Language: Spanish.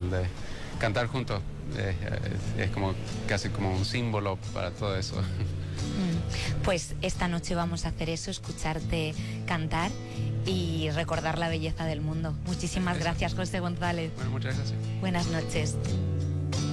el de cantar juntos. Es como casi como un símbolo para todo eso. Pues esta noche vamos a hacer eso, escucharte cantar y recordar la belleza del mundo. Muchísimas gracias, José González. Bueno, muchas gracias. Buenas noches.